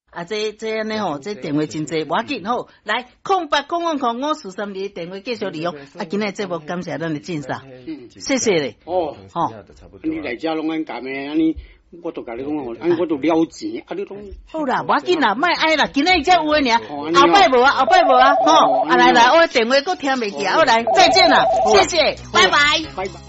啊，这安尼吼，这电话真济，无要紧吼。来，08000543电话继续利用。啊，今日节目感谢咱的晋少，谢谢咧。 哦， 吼， 你来遮拢安咁诶，安尼。我都甲你讲哦，安我都了钱，啊你讲好啦，无要紧啦，莫哀啦，今日才有诶尔，后摆无啊，吼，啊来，我电话佫听袂记啊，我来，再见啦，谢谢，拜拜。